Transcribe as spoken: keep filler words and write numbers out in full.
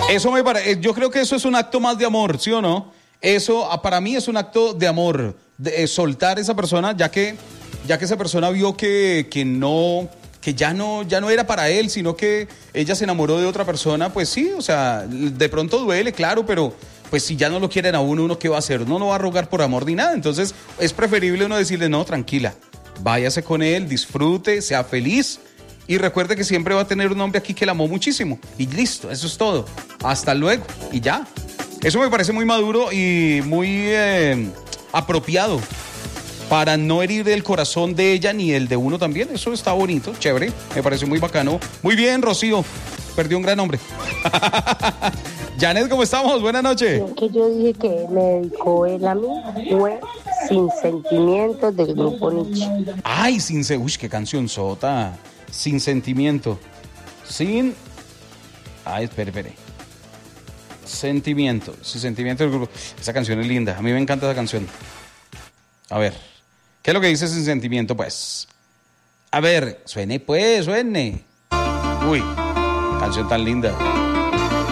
Eso me parece, yo creo que eso es un acto más de amor, ¿sí o no? Eso ah, para mí es un acto de amor, de eh, soltar a esa persona, ya que, ya que esa persona vio que, que no, que ya no, ya no era para él, sino que ella se enamoró de otra persona, pues sí, o sea, de pronto duele, claro, pero pues si ya no lo quieren a uno, ¿uno qué va a hacer? Uno no va a rogar por amor ni nada, entonces es preferible uno decirle, no, tranquila, váyase con él, disfrute, sea feliz. Y recuerde que siempre va a tener un hombre aquí que la amó muchísimo. Y listo, eso es todo. Hasta luego. Y ya. Eso me parece muy maduro y muy eh, apropiado para no herir el corazón de ella ni el de uno también. Eso está bonito, chévere. Me parece muy bacano. Muy bien, Rocío. Perdió un gran hombre. Janet, ¿cómo estamos? Buenas noches. Lo que yo dije que me dedicó él a mí fue Sin Sentimientos del grupo Nietzsche. Ay, sin se... Uy, qué canción sota. Sin sentimiento. Sin... Ay, espere, espere. Sentimiento. Sin sentimiento del grupo. Esa canción es linda. A mí me encanta esa canción. A ver. ¿Qué es lo que dice Sin Sentimiento, pues? A ver. Suene, pues, suene. Uy. Canción tan linda.